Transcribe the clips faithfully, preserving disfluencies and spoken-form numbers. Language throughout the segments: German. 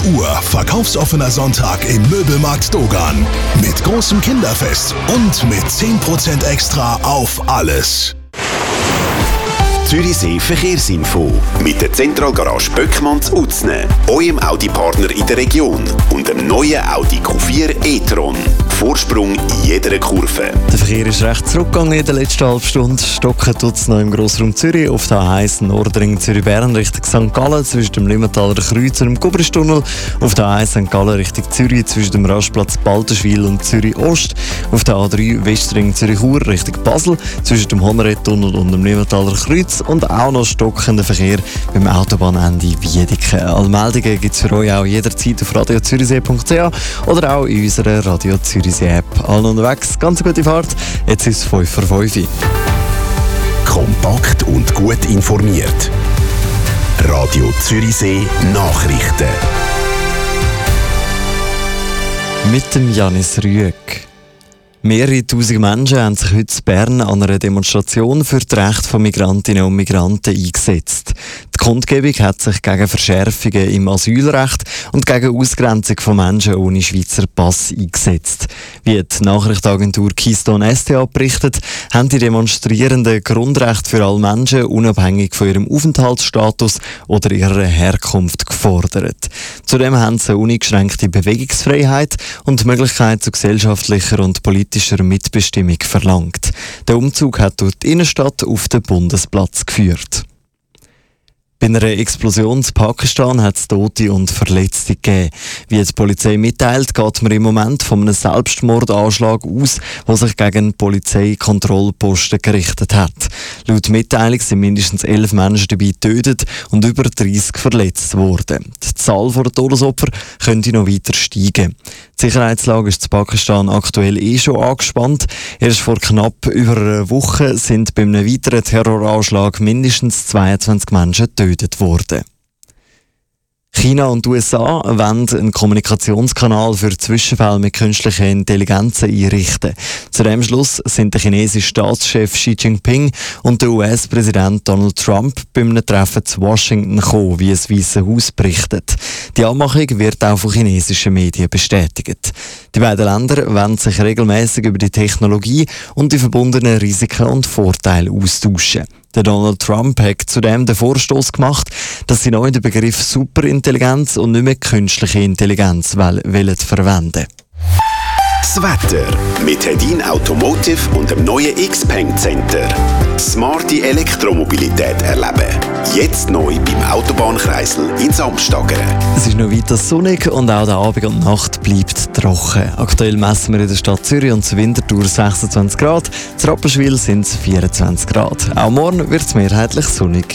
Uhr verkaufsoffener Sonntag im Möbelmarkt Dogan. Mit großem Kinderfest und mit zehn Prozent extra auf alles. Zürichsee Verkehrsinfo mit der Zentralgarage Böckmann zu Utzne, eurem Audi-Partner in der Region und dem neuen Audi Q vier e-tron. Vorsprung in jeder Kurve. Der Verkehr ist recht zurückgegangen in der letzten halben Stunde. Stocken tut es noch im Grossraum Zürich auf der A eins Nordring Zürich-Bern Richtung Sankt Gallen zwischen dem Limmentaler Kreuz und dem Gubristunnel. Auf der A eins Sankt Gallen Richtung Zürich zwischen dem Rastplatz Balterschwil und Zürich-Ost. Auf der A drei Westring Zürich-Chur Richtung Basel zwischen dem Honneretunnel und dem Limmentaler Kreuz. Und auch noch stockender Verkehr beim Autobahnende Wiedeke. Alle Meldungen gibt es für euch auch jederzeit auf radio zürichsee punkt c h oder auch in unserer Radio Zürichsee App. Allen unterwegs, ganz gute Fahrt. Jetzt ist es fünf vor fünf. Kompakt und gut informiert. Radio Zürichsee Nachrichten. Mit dem Janis Rüegg. Mehrere tausend Menschen haben sich heute in Bern an einer Demonstration für die Rechte von Migrantinnen und Migranten eingesetzt. Die Kundgebung hat sich gegen Verschärfungen im Asylrecht und gegen Ausgrenzung von Menschen ohne Schweizer Pass eingesetzt. Wie die Nachrichtenagentur Keystone S T A berichtet, haben die Demonstrierenden Grundrechte für alle Menschen unabhängig von ihrem Aufenthaltsstatus oder ihrer Herkunft gefordert. Zudem haben sie eine uneingeschränkte Bewegungsfreiheit und die Möglichkeit zu gesellschaftlicher und politischer Mitbestimmung verlangt. Der Umzug hat durch die Innenstadt auf den Bundesplatz geführt. Bei einer Explosion in Pakistan hat es Tote und Verletzte gegeben. Wie die Polizei mitteilt, geht man im Moment von einem Selbstmordanschlag aus, der sich gegen einen Polizeikontrollposten gerichtet hat. Laut Mitteilung sind mindestens elf Menschen dabei getötet und über dreißig verletzt worden. Die Zahl der Todesopfer könnte noch weiter steigen. Die Sicherheitslage ist in Pakistan aktuell eh schon angespannt. Erst vor knapp über einer Woche sind bei einem weiteren Terroranschlag mindestens zweiundzwanzig Menschen getötet worden. China und die U S A wollen einen Kommunikationskanal für Zwischenfälle mit künstlicher Intelligenz einrichten. Zu dem Schluss sind der chinesische Staatschef Xi Jinping und der U S-Präsident Donald Trump bei einem Treffen zu Washington gekommen, wie das Weiße Haus berichtet. Die Anmachung wird auch von chinesischen Medien bestätigt. Die beiden Länder wollen sich regelmäßig über die Technologie und die verbundenen Risiken und Vorteile austauschen. Der Donald Trump hat zudem den Vorstoß gemacht, dass sie neu den Begriff Superintelligenz und nicht mehr künstliche Intelligenz wollen verwenden. Das Wetter mit Hedin Automotive und dem neuen X-Paint Center. Smarte Elektromobilität erleben. Jetzt neu beim Autobahnkreisel in Samstagern. Es ist noch weiter sonnig und auch der Abend und Nacht bleibt trocken. Aktuell messen wir in der Stadt Zürich und zur Winterthur sechsundzwanzig Grad. Zu Rapperswil sind es vierundzwanzig Grad. Auch morgen wird es mehrheitlich sonnig.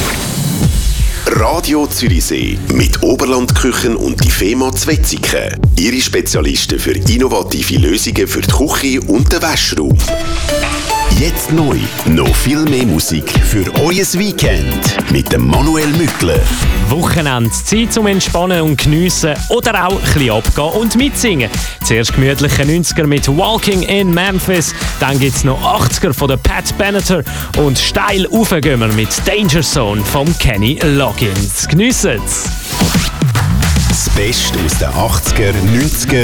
Radio Zürichsee mit Oberlandküchen und die FEMA Zwetzigen. Ihre Spezialisten für innovative Lösungen für die Küche und den Waschraum. Jetzt neu, noch viel mehr Musik für euer Weekend mit dem Manuel Mückler. Wochenende, Zeit zum Entspannen und Geniessen oder auch ein bisschen abgehen und mitsingen. Zuerst gemütliche neunziger mit Walking in Memphis, dann gibt es noch achtziger von der Pat Benatar und steil raufgehen wir mit Danger Zone von Kenny Loggins. Geniessen's! Das Beste aus den achtziger, neunziger